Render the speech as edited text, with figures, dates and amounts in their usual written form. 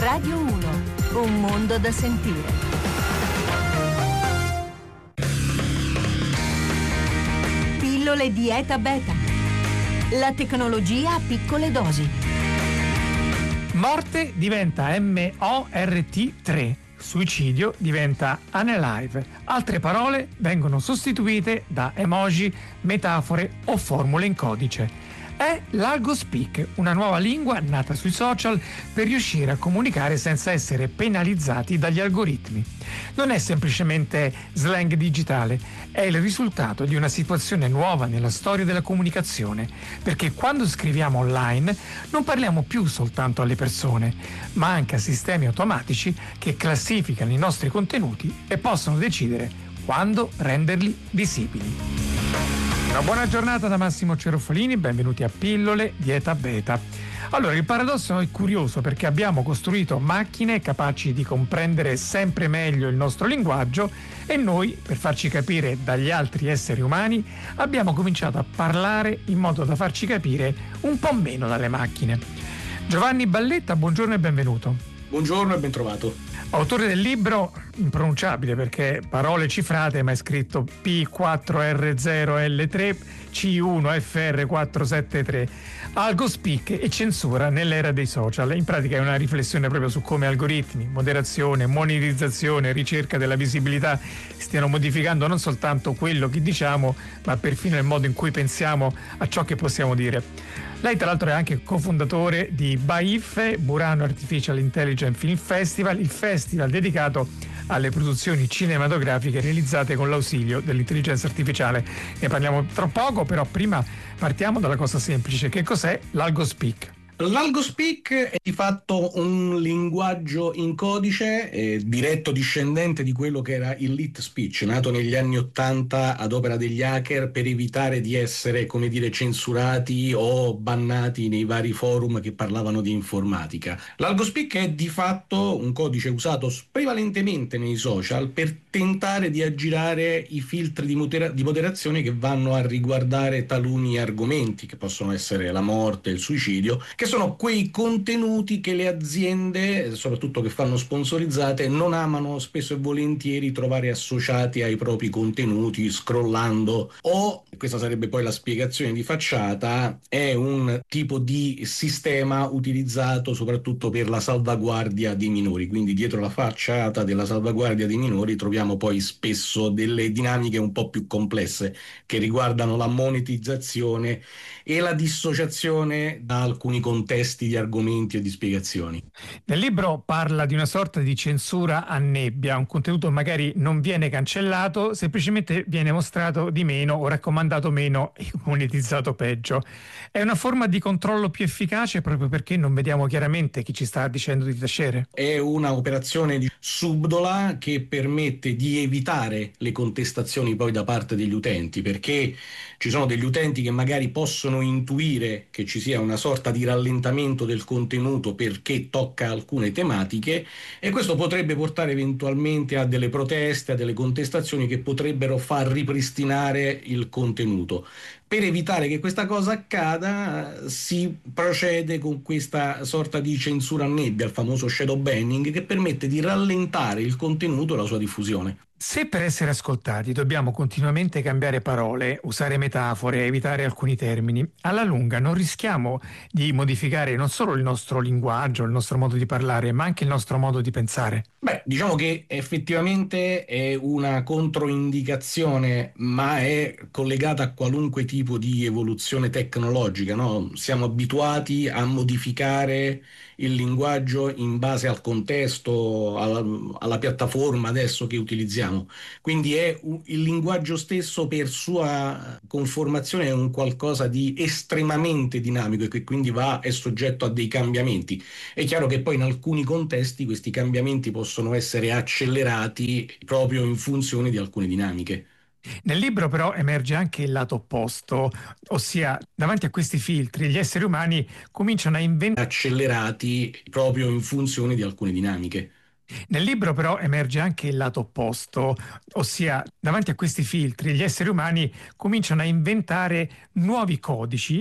Radio 1, un mondo da sentire. Pillole Dieta Beta. La tecnologia a piccole dosi. Morte diventa MORT3. Suicidio diventa unalive. Altre parole vengono sostituite da emoji, metafore o formule in codice. È l'AlgoSpeak, una nuova lingua nata sui social per riuscire a comunicare senza essere penalizzati dagli algoritmi. Non è semplicemente slang digitale, è il risultato di una situazione nuova nella storia della comunicazione, perché quando scriviamo online non parliamo più soltanto alle persone, ma anche a sistemi automatici che classificano i nostri contenuti e possono decidere quando renderli visibili. Una buona giornata da Massimo Cerofolini, benvenuti a Pillole Dieta Beta. Allora, il paradosso è curioso perché abbiamo costruito macchine capaci di comprendere sempre meglio il nostro linguaggio e noi, per farci capire dagli altri esseri umani, abbiamo cominciato a parlare in modo da farci capire un po' meno dalle macchine. Giovanni Balletta, buongiorno e benvenuto. Buongiorno e ben trovato. Autore del libro impronunciabile perché parole cifrate, ma è scritto P4R0L3 C1FR473, AlgoSpeak e censura nell'era dei social. In pratica è una riflessione proprio su come algoritmi, moderazione, monetizzazione, ricerca della visibilità stiano modificando non soltanto quello che diciamo, ma perfino il modo in cui pensiamo a ciò che possiamo dire. Lei tra l'altro è anche cofondatore di BAIFFE, Burano Artificial Intelligence Film Festival, il festival dedicato alle produzioni cinematografiche realizzate con l'ausilio dell'intelligenza artificiale. Ne parliamo tra poco, però prima partiamo dalla cosa semplice. Che cos'è l'AlgoSpeak? L'AlgoSpeak è di fatto un linguaggio in codice diretto discendente di quello che era il Lit Speech, nato negli anni '80 ad opera degli hacker per evitare di essere, come dire, censurati o bannati nei vari forum che parlavano di informatica. L'AlgoSpeak è di fatto un codice usato prevalentemente nei social per tentare di aggirare i filtri di moderazione che vanno a riguardare taluni argomenti, che possono essere la morte, il suicidio, che sono quei contenuti che le aziende, soprattutto che fanno sponsorizzate, non amano spesso e volentieri trovare associati ai propri contenuti scrollando, o, questa sarebbe poi la spiegazione di facciata, è un tipo di sistema utilizzato soprattutto per la salvaguardia dei minori, quindi dietro la facciata della salvaguardia dei minori troviamo poi spesso delle dinamiche un po' più complesse che riguardano la monetizzazione e la dissociazione da alcuni contesti di argomenti e di spiegazioni. Nel libro parla di una sorta di censura a nebbia, un contenuto magari non viene cancellato, semplicemente viene mostrato di meno o raccomandato meno e monetizzato peggio. È una forma di controllo più efficace proprio perché non vediamo chiaramente chi ci sta dicendo di tacere? È una operazione subdola che permette di evitare le contestazioni poi da parte degli utenti, perché ci sono degli utenti che magari possono intuire che ci sia una sorta di rallentamento del contenuto perché tocca alcune tematiche, e questo potrebbe portare eventualmente a delle proteste, a delle contestazioni che potrebbero far ripristinare il contenuto. Per evitare che questa cosa accada si procede con questa sorta di censura a nebbia, il famoso shadow banning, che permette di rallentare il contenuto e la sua diffusione. Se per essere ascoltati dobbiamo continuamente cambiare parole, usare metafore, evitare alcuni termini, alla lunga non rischiamo di modificare non solo il nostro linguaggio, il nostro modo di parlare, ma anche il nostro modo di pensare? Beh, diciamo che effettivamente è una controindicazione, ma è collegata a qualunque tipo di evoluzione tecnologica, no? Siamo abituati a modificare il linguaggio in base al contesto, alla piattaforma adesso che utilizziamo. Quindi il linguaggio stesso per sua conformazione è un qualcosa di estremamente dinamico e che quindi è soggetto a dei cambiamenti. È chiaro che poi in alcuni contesti questi cambiamenti possono essere accelerati proprio in funzione di alcune dinamiche. Nel libro però emerge anche il lato opposto, ossia davanti a questi filtri gli esseri umani cominciano a inventare accelerati proprio in funzione di alcune dinamiche. Nel libro però emerge anche il lato opposto, ossia davanti a questi filtri gli esseri umani cominciano a inventare nuovi codici